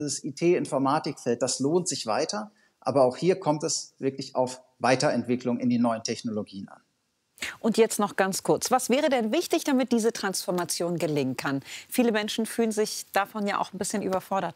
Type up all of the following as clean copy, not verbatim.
dieses IT-Informatikfeld, das lohnt sich weiter. Aber auch hier kommt es wirklich auf Weiterentwicklung in die neuen Technologien an. Und jetzt noch ganz kurz. Was wäre denn wichtig, damit diese Transformation gelingen kann? Viele Menschen fühlen sich davon ja auch ein bisschen überfordert.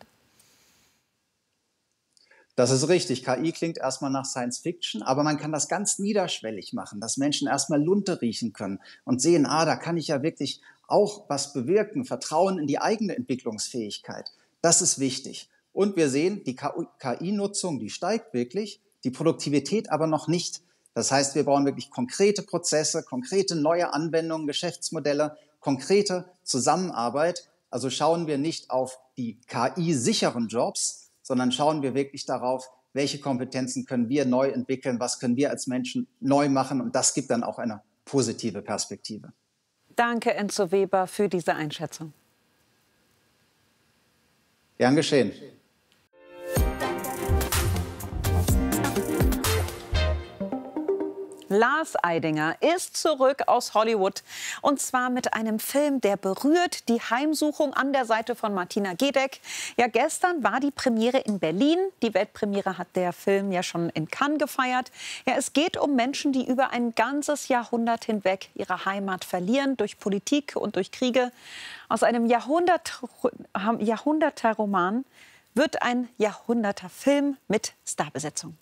Das ist richtig. KI klingt erstmal nach Science Fiction, aber man kann das ganz niederschwellig machen, dass Menschen erstmal Lunte riechen können und sehen, da kann ich ja wirklich auch was bewirken, Vertrauen in die eigene Entwicklungsfähigkeit. Das ist wichtig. Und wir sehen, die KI-Nutzung, die steigt wirklich, die Produktivität aber noch nicht. Das heißt, wir brauchen wirklich konkrete Prozesse, konkrete neue Anwendungen, Geschäftsmodelle, konkrete Zusammenarbeit. Also schauen wir nicht auf die KI-sicheren Jobs, sondern schauen wir wirklich darauf, welche Kompetenzen können wir neu entwickeln, was können wir als Menschen neu machen. Und das gibt dann auch eine positive Perspektive. Danke, Enzo Weber, für diese Einschätzung. Gern geschehen. Lars Eidinger ist zurück aus Hollywood. Und zwar mit einem Film, der berührt, die Heimsuchung an der Seite von Martina Gedeck. Ja, gestern war die Premiere in Berlin. Die Weltpremiere hat der Film ja schon in Cannes gefeiert. Ja, es geht um Menschen, die über ein ganzes Jahrhundert hinweg ihre Heimat verlieren, durch Politik und durch Kriege. Aus einem Jahrhunderter-Roman wird ein Jahrhunderter-Film mit Starbesetzung.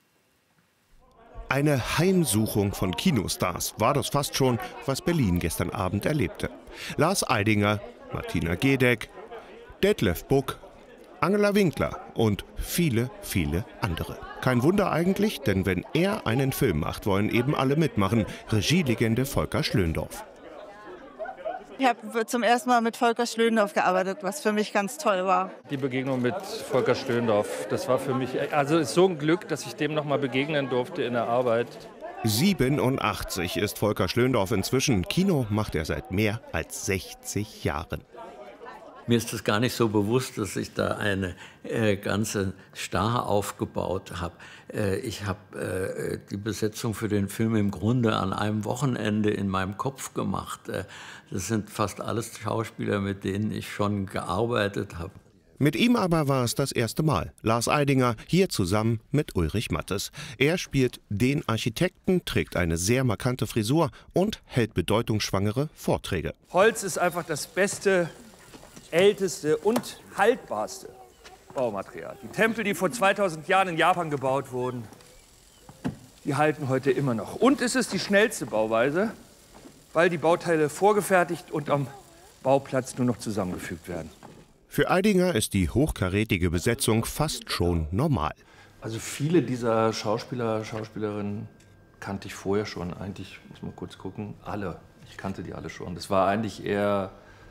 Eine Heimsuchung von Kinostars war das fast schon, was Berlin gestern Abend erlebte. Lars Eidinger, Martina Gedeck, Detlef Buck, Angela Winkler und viele, viele andere. Kein Wunder eigentlich, denn wenn er einen Film macht, wollen eben alle mitmachen. Regielegende Volker Schlöndorff. Ich habe zum ersten Mal mit Volker Schlöndorff gearbeitet, was für mich ganz toll war. Die Begegnung mit Volker Schlöndorff, das war für mich, also ist so ein Glück, dass ich dem noch mal begegnen durfte in der Arbeit. 87 ist Volker Schlöndorff inzwischen. Kino macht er seit mehr als 60 Jahren. Mir ist es gar nicht so bewusst, dass ich da eine ganze Star aufgebaut habe. Ich habe die Besetzung für den Film im Grunde an einem Wochenende in meinem Kopf gemacht. Das sind fast alles Schauspieler, mit denen ich schon gearbeitet habe. Mit ihm aber war es das erste Mal. Lars Eidinger hier zusammen mit Ulrich Mattes. Er spielt den Architekten, trägt eine sehr markante Frisur und hält bedeutungsschwangere Vorträge. Holz ist einfach das beste, älteste und haltbarste Baumaterial. Die Tempel, die vor 2000 Jahren in Japan gebaut wurden, die halten heute immer noch. Und es ist die schnellste Bauweise, weil die Bauteile vorgefertigt und am Bauplatz nur noch zusammengefügt werden. Für Eidinger ist die hochkarätige Besetzung fast schon normal. Also viele dieser Schauspieler, Schauspielerinnen kannte ich vorher schon. Eigentlich, muss man kurz gucken, alle. Ich kannte die alle schon. Das war eigentlich eher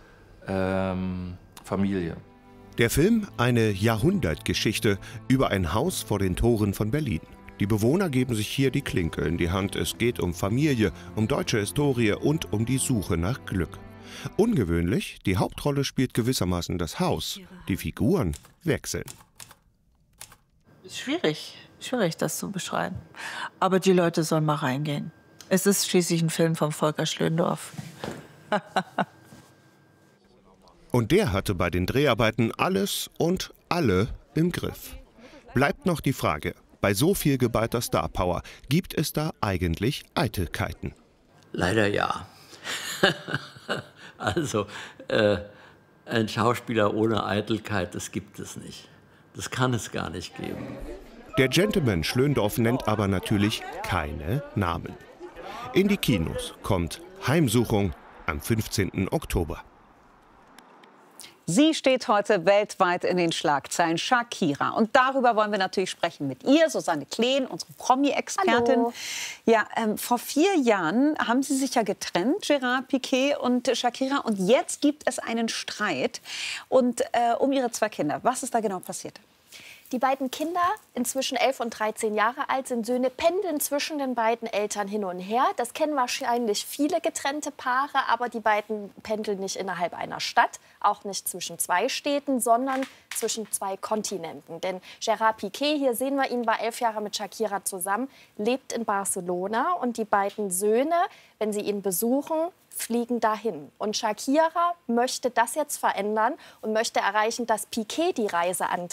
Familie. Der Film eine Jahrhundertgeschichte über ein Haus vor den Toren von Berlin. Die Bewohner geben sich hier die Klinke in die Hand. Es geht um Familie, um deutsche Historie und um die Suche nach Glück. Ungewöhnlich, die Hauptrolle spielt gewissermaßen das Haus. Die Figuren wechseln. Schwierig, das zu beschreiben. Aber die Leute sollen mal reingehen. Es ist schließlich ein Film von Volker Schlöndorff. Und der hatte bei den Dreharbeiten alles und alle im Griff. Bleibt noch die Frage, bei so viel geballter Starpower, gibt es da eigentlich Eitelkeiten? Leider ja. Also, ein Schauspieler ohne Eitelkeit, das gibt es nicht. Das kann es gar nicht geben. Der Gentleman Schlöndorff nennt aber natürlich keine Namen. In die Kinos kommt Heimsuchung am 15. Oktober. Sie steht heute weltweit in den Schlagzeilen, Shakira. Und darüber wollen wir natürlich sprechen mit ihr, Susanne Kleen, unsere Promi-Expertin. Hallo. Ja, vor 4 Jahren haben sie sich ja getrennt, Gerard Piqué und Shakira. Und jetzt gibt es einen Streit um ihre 2 Kinder. Was ist da genau passiert? Die beiden Kinder, inzwischen 11 und 13 Jahre alt, sind Söhne, pendeln zwischen den beiden Eltern hin und her. Das kennen wahrscheinlich viele getrennte Paare, aber die beiden pendeln nicht innerhalb einer Stadt, auch nicht zwischen 2 Städten, sondern zwischen 2 Kontinenten. Denn Gerard Piqué, hier sehen wir ihn, war 11 Jahre mit Shakira zusammen, lebt in Barcelona und die beiden Söhne, wenn sie ihn besuchen, fliegen dahin. Und Shakira möchte das jetzt verändern und möchte erreichen, dass Piqué die Reise antritt.